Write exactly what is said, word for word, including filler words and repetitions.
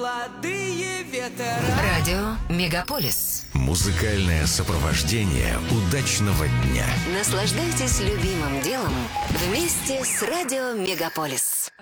Молодые ветераны. Радио Мегаполис. Музыкальное сопровождение удачного дня. Наслаждайтесь любимым делом вместе с Радио Мегаполис.